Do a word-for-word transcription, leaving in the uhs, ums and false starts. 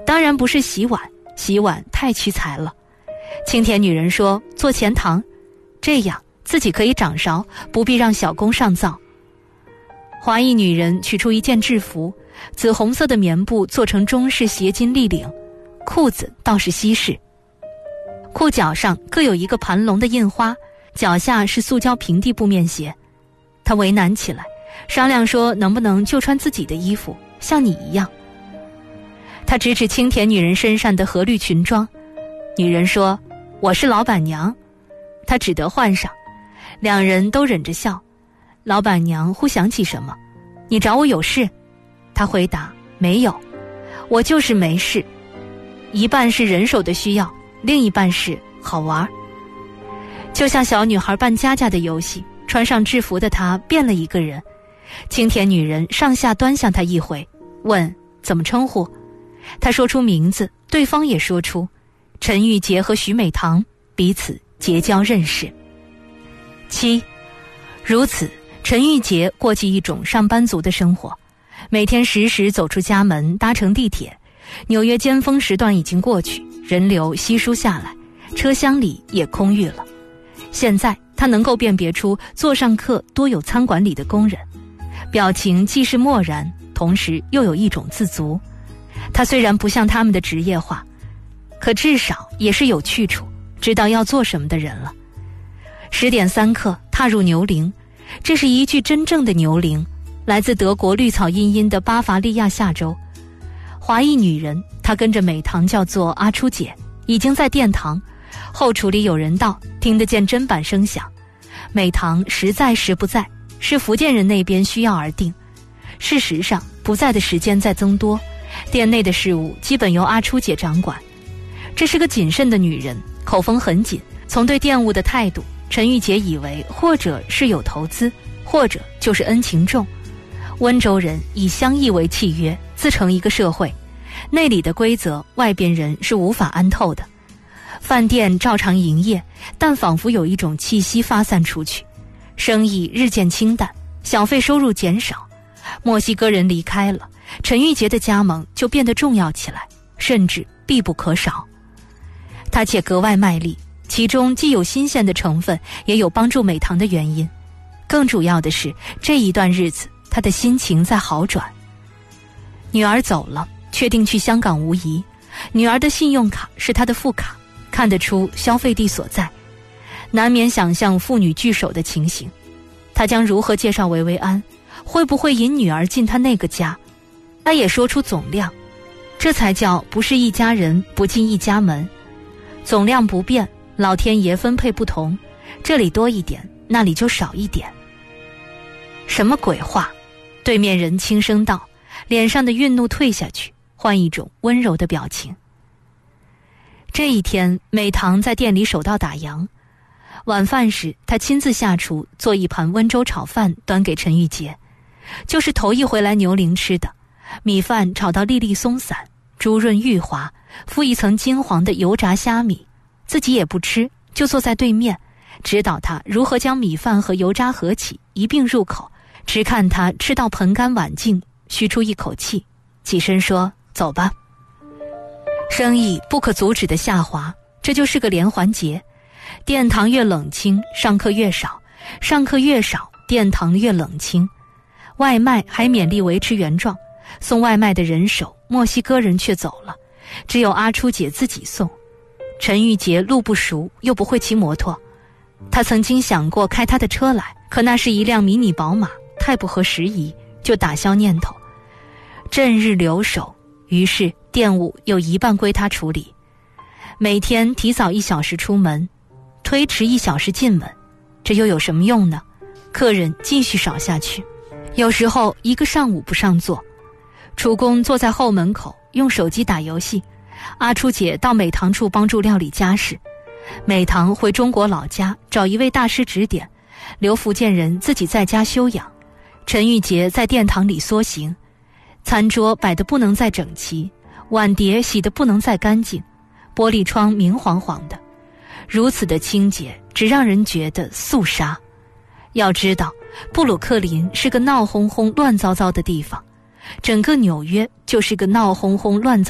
当然不是洗碗，洗碗太屈才了。青田女人说做钱塘，这样自己可以掌勺，不必让小工上灶。华裔女人取出一件制服，紫红色的棉布做成中式斜襟立领，裤子倒是西式，裤脚上各有一个盘龙的印花，脚下是塑胶平地布面鞋。她为难起来，商量说能不能就穿自己的衣服，像你一样。她指指青田女人身上的和绿裙装，女人说我是老板娘，她只得换上。两人都忍着笑。老板娘忽想起什么，你找我有事？她回答没有，我就是没事，一半是人手的需要，另一半是好玩。就像小女孩扮家家的游戏，穿上制服的她变了一个人。青田女人上下端详她一回，问怎么称呼。她说出名字，对方也说出，陈玉洁和徐美堂，彼此结交认识。七，如此，陈玉洁过起一种上班族的生活，每天时时走出家门，搭乘地铁。纽约尖峰时段已经过去，人流稀疏下来，车厢里也空裕了。现在他能够辨别出座上客多有餐馆里的工人，表情既是漠然，同时又有一种自足。他虽然不像他们的职业化，可至少也是有去处，知道要做什么的人了。十点三刻踏入牛铃，这是一具真正的牛铃，来自德国绿草茵茵的巴伐利亚下州。华裔女人，她跟着美堂叫做阿初姐，已经在殿堂。后厨里有人到，听得见砧板声响。美堂时在时不在，是福建人那边需要而定。事实上，不在的时间在增多，店内的事务基本由阿初姐掌管。这是个谨慎的女人，口风很紧。从对店务的态度，陈玉洁以为或者是有投资，或者就是恩情重。温州人以相异为契约，自成一个社会，内里的规则外边人是无法安透的。饭店照常营业，但仿佛有一种气息发散出去，生意日渐清淡，小费收入减少。墨西哥人离开了，陈玉洁的加盟就变得重要起来，甚至必不可少。他且格外卖力，其中既有新鲜的成分，也有帮助美堂的原因。更主要的是，这一段日子他的心情在好转。女儿走了，确定去香港无疑。女儿的信用卡是他的副卡，看得出消费地所在，难免想象父女聚首的情形。他将如何介绍维维安？会不会引女儿进他那个家？他也说出总量，这才叫不是一家人不进一家门。总量不变，老天爷分配不同，这里多一点，那里就少一点。什么鬼话？对面人轻声道，脸上的愠怒退下去，换一种温柔的表情。这一天，美堂在店里守到打烊。晚饭时，他亲自下厨做一盘温州炒饭端给陈玉洁，就是头一回来牛铃吃的。米饭炒到粒粒松散，珠润玉滑，敷一层金黄的油炸虾米。自己也不吃，就坐在对面，指导他如何将米饭和油渣合起，一并入口。只看他吃到盆干碗净，吁出一口气，起身说：“走吧。”生意不可阻止的下滑，这就是个连环结。殿堂越冷清，上客越少；上客越少，殿堂越冷清。外卖还勉力维持原状，送外卖的人手，墨西哥人却走了，只有阿初姐自己送。陈玉洁路不熟，又不会骑摩托，他曾经想过开他的车来，可那是一辆迷你宝马，太不合时宜，就打消念头。阵日留守，于是店务有一半归他处理。每天提早一小时出门，推迟一小时进门，这又有什么用呢？客人继续少下去，有时候一个上午不上座。厨工坐在后门口用手机打游戏，阿初姐到美堂处帮助料理家事。美堂回中国老家找一位大师指点，留福建人自己在家休养。陈玉洁在殿堂里缩行，餐桌摆得不能再整齐，碗碟洗得不能再干净，玻璃窗明晃晃的，如此的清洁，只让人觉得肃杀。要知道，布鲁克林是个闹哄哄乱糟糟的地方，整个纽约就是个闹哄哄乱糟糟